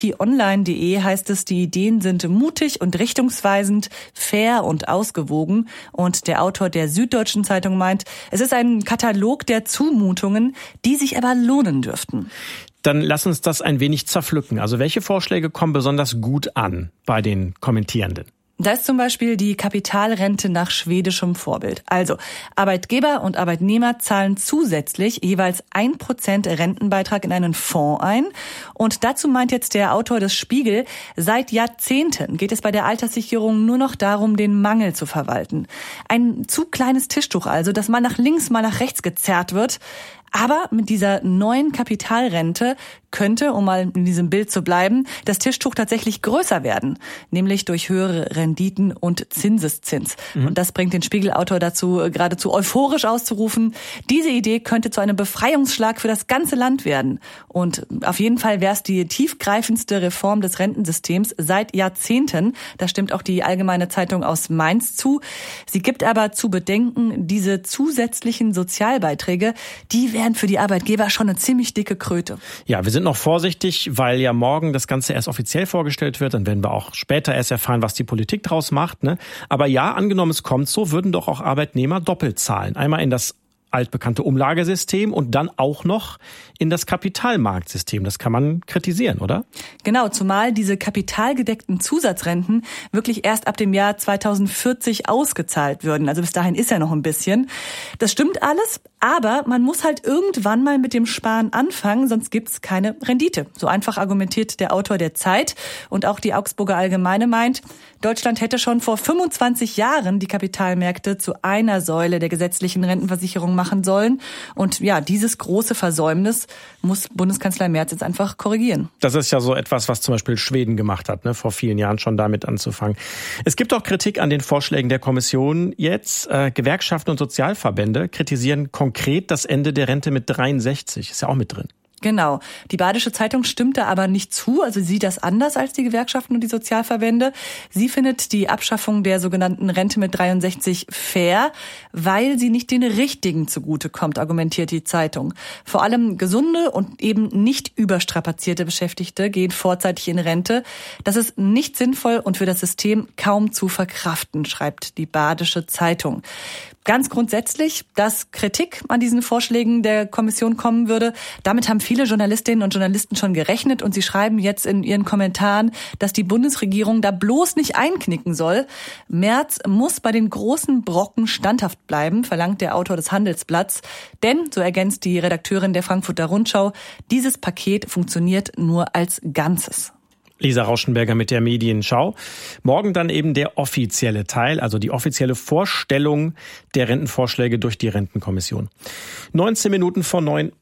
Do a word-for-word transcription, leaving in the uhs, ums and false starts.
Online punkt de heißt es, die Ideen sind mutig und richtungsweisend, fair und ausgewogen. Und der Autor der Süddeutschen Zeitung meint, es ist ein Katalog der Zumutungen, die sich aber lohnen dürften. Dann lass uns das ein wenig zerpflücken. Also welche Vorschläge kommen besonders gut an bei den Kommentierenden? Da ist zum Beispiel die Kapitalrente nach schwedischem Vorbild. Also Arbeitgeber und Arbeitnehmer zahlen zusätzlich jeweils ein Prozent Rentenbeitrag in einen Fonds ein. Und dazu meint jetzt der Autor des Spiegel, seit Jahrzehnten geht es bei der Alterssicherung nur noch darum, den Mangel zu verwalten. Ein zu kleines Tischtuch also, das mal nach links, mal nach rechts gezerrt wird. Aber mit dieser neuen Kapitalrente könnte, um mal in diesem Bild zu bleiben, das Tischtuch tatsächlich größer werden, nämlich durch höhere Renditen und Zinseszins. Mhm. Und das bringt den Spiegelautor dazu, geradezu euphorisch auszurufen, diese Idee könnte zu einem Befreiungsschlag für das ganze Land werden. Und auf jeden Fall wäre es die tiefgreifendste Reform des Rentensystems seit Jahrzehnten. Da stimmt auch die Allgemeine Zeitung aus Mainz zu. Sie gibt aber zu bedenken, diese zusätzlichen Sozialbeiträge, die wären für die Arbeitgeber schon eine ziemlich dicke Kröte. Ja, wir sind noch vorsichtig, weil ja morgen das Ganze erst offiziell vorgestellt wird. Dann werden wir auch später erst erfahren, was die Politik draus macht. Ne? Aber ja, angenommen es kommt so, würden doch auch Arbeitnehmer doppelt zahlen. Einmal in das altbekannte Umlagesystem und dann auch noch in das Kapitalmarktsystem. Das kann man kritisieren, oder? Genau, zumal diese kapitalgedeckten Zusatzrenten wirklich erst ab dem Jahr zweitausendvierzig ausgezahlt würden. Also bis dahin ist ja noch ein bisschen. Das stimmt alles, aber man muss halt irgendwann mal mit dem Sparen anfangen, sonst gibt's keine Rendite. So einfach argumentiert der Autor der Zeit. Und auch die Augsburger Allgemeine meint, Deutschland hätte schon vor fünfundzwanzig Jahren die Kapitalmärkte zu einer Säule der gesetzlichen Rentenversicherung machen sollen. Und ja, dieses große Versäumnis muss Bundeskanzler Merz jetzt einfach korrigieren. Das ist ja so etwas, was zum Beispiel Schweden gemacht hat, ne, vor vielen Jahren schon damit anzufangen. Es gibt auch Kritik an den Vorschlägen der Kommission jetzt. Äh, Gewerkschaften und Sozialverbände kritisieren konkret das Ende der Rente mit dreiundsechzig. Ist ja auch mit drin. Genau. Die Badische Zeitung stimmt da aber nicht zu. Also sie sieht das anders als die Gewerkschaften und die Sozialverbände. Sie findet die Abschaffung der sogenannten Rente mit dreiundsechzig fair, weil sie nicht den Richtigen zugutekommt, argumentiert die Zeitung. Vor allem gesunde und eben nicht überstrapazierte Beschäftigte gehen vorzeitig in Rente. Das ist nicht sinnvoll und für das System kaum zu verkraften, schreibt die Badische Zeitung. Ganz grundsätzlich, dass Kritik an diesen Vorschlägen der Kommission kommen würde, damit haben viele Journalistinnen und Journalisten schon gerechnet und sie schreiben jetzt in ihren Kommentaren, dass die Bundesregierung da bloß nicht einknicken soll. Merz muss bei den großen Brocken standhaft bleiben, verlangt der Autor des Handelsblatts. Denn, so ergänzt die Redakteurin der Frankfurter Rundschau, dieses Paket funktioniert nur als Ganzes. Lisa Rauschenberger mit der Medienschau. Morgen dann eben der offizielle Teil, also die offizielle Vorstellung der Rentenvorschläge durch die Rentenkommission. neunzehn Minuten vor neun.